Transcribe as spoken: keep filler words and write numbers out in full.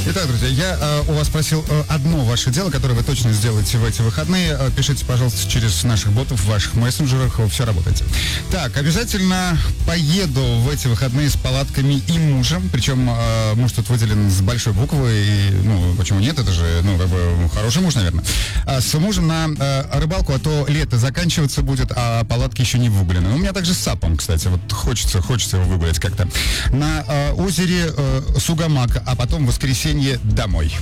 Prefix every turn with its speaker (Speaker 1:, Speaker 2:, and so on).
Speaker 1: Итак, друзья, я э, у вас просил э, одно ваше дело, которое вы точно сделаете в эти выходные. Э, пишите, пожалуйста, через наших ботов в ваших мессенджерах, все работаете. Так, обязательно поеду в эти выходные с палатками и мужем. Причем э, муж тут выделен с большой буквы. И, ну, почему нет? Это же, ну, как бы, хороший муж, наверное. А с мужем на э, рыбалку, а то лето заканчиваться будет, а палатки еще не выгулены. У меня также с сапом, кстати. Вот хочется, хочется его выгулять как-то. На э, озере э, Сугамак, а потом в воскресенье домой.